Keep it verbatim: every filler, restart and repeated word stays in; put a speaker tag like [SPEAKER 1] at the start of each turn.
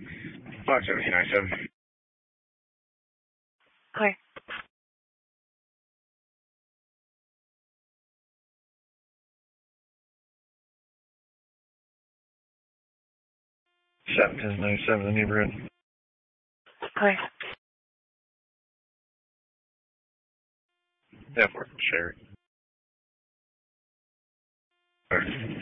[SPEAKER 1] Fox seventeen ninety-seven.
[SPEAKER 2] Clear.
[SPEAKER 1] seventeen ninety-seven, the neighborhood.
[SPEAKER 2] Clear.
[SPEAKER 1] Yeah, for Sherry. Clear.